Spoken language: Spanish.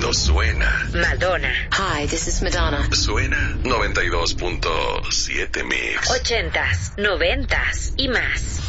mundo suena. Madonna. Hi, this is Madonna. Suena 92.7 Mix. 80s, 90s y más.